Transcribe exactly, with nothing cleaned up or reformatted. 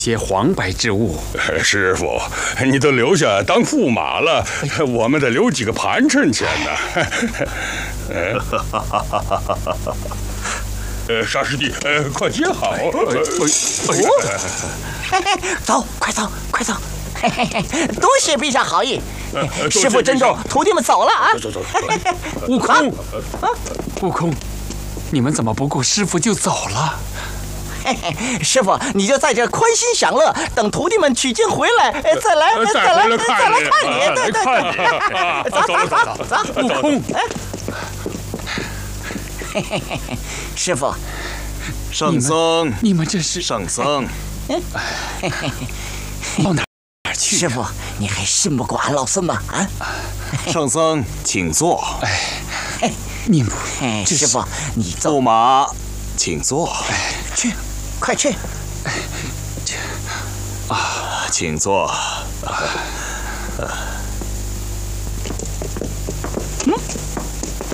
些黄白之物。 师傅，你都留下当驸马了，我们得留几个盘缠钱呢。呃，沙师弟，呃，快接好。 走，快走，快走！多谢陛下好意。师傅珍重，徒弟们走了啊！ 走走走。 悟空，悟空，你们怎么不顾师傅就走了？ 嘿嘿，师傅，你就在这宽心享乐，等徒弟们取经回来，再来， 再来， 来再来看你，对对对， 走走走走， 悟空， 嘿嘿嘿，师傅， 圣僧， 你们这是圣僧， 到哪儿去？ 师傅，你还信不过俺老孙吗？啊， 圣僧，请坐。 哎，你们哎，师傅，你走， 驸马，请坐。 去，快去。 啊，请坐。